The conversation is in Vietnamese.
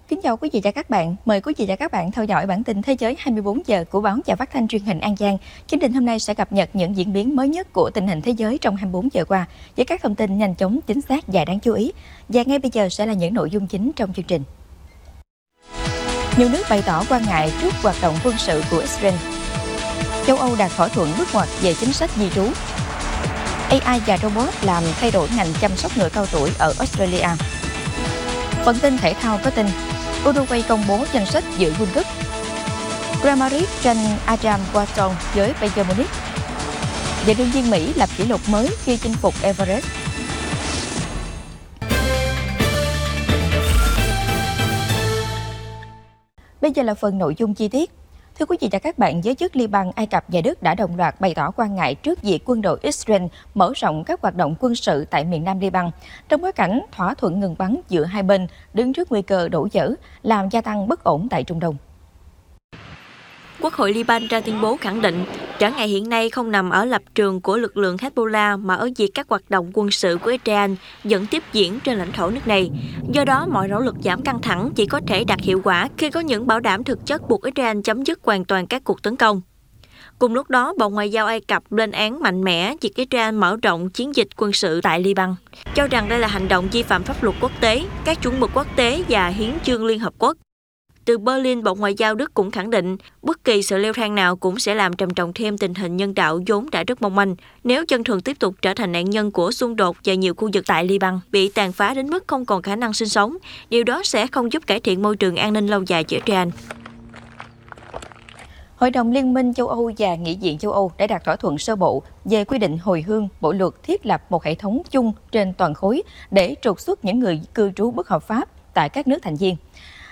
Kính chào quý vị và các bạn. Mời quý vị và các bạn theo dõi bản tin Thế giới 24 giờ của báo và phát thanh truyền hình An Giang. Chương trình hôm nay sẽ cập nhật những diễn biến mới nhất của tình hình thế giới trong 24 giờ qua với các thông tin nhanh chóng, chính xác và đáng chú ý. Và ngay bây giờ sẽ là những nội dung chính trong chương trình. Nhiều nước bày tỏ quan ngại trước hoạt động quân sự của Israel. Châu Âu đạt thỏa thuận bước ngoặt về chính sách di trú. AI và robot làm thay đổi ngành chăm sóc người cao tuổi ở Australia. Phần tin thể thao có tin Uruguay công bố danh sách dự World Cup. Real Madrid tranh Adam Wharton với Bayern Munich. Vận động viên Mỹ lập kỷ lục mới khi chinh phục Everest. Bây giờ là phần nội dung chi tiết. Thưa quý vị và các bạn, giới chức Liban, Ai Cập và Đức đã đồng loạt bày tỏ quan ngại trước việc quân đội Israel mở rộng các hoạt động quân sự tại miền Nam Liban, trong bối cảnh thỏa thuận ngừng bắn giữa hai bên đứng trước nguy cơ đổ vỡ, làm gia tăng bất ổn tại Trung Đông. Quốc hội Liban ra tuyên bố khẳng định trở ngại hiện nay không nằm ở lập trường của lực lượng Hezbollah mà ở việc các hoạt động quân sự của Israel vẫn tiếp diễn trên lãnh thổ nước này. Do đó, mọi nỗ lực giảm căng thẳng chỉ có thể đạt hiệu quả khi có những bảo đảm thực chất buộc Israel chấm dứt hoàn toàn các cuộc tấn công. Cùng lúc đó, Bộ Ngoại giao Ai Cập lên án mạnh mẽ việc Israel mở rộng chiến dịch quân sự tại Liban, cho rằng đây là hành động vi phạm pháp luật quốc tế, các chuẩn mực quốc tế và hiến chương Liên Hợp Quốc. Từ Berlin, Bộ Ngoại giao Đức cũng khẳng định bất kỳ sự leo thang nào cũng sẽ làm trầm trọng thêm tình hình nhân đạo vốn đã rất mong manh nếu dân thường tiếp tục trở thành nạn nhân của xung đột và nhiều khu vực tại Liban bị tàn phá đến mức không còn khả năng sinh sống. Điều đó sẽ không giúp cải thiện môi trường an ninh lâu dài giữa Israel. Hội đồng Liên minh châu Âu và Nghị viện châu Âu đã đạt thỏa thuận sơ bộ về quy định hồi hương bộ luật thiết lập một hệ thống chung trên toàn khối để trục xuất những người cư trú bất hợp pháp tại các nước thành viên.